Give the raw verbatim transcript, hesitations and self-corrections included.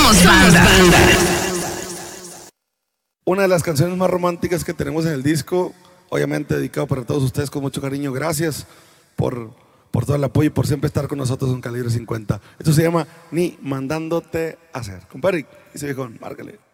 Somos banda. Una de las canciones más románticas que tenemos en el disco, obviamente dedicado para todos ustedes con mucho cariño. Gracias por, por todo el apoyo y por siempre estar con nosotros en Calibre cincuenta. Esto se llama Ni Mandándote Hacer. Compadre, dice viejón, márcale.